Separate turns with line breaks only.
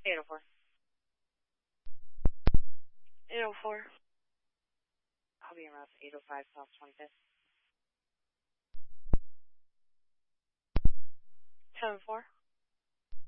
804. 804. I'll be en route to 805 South 25th. 104.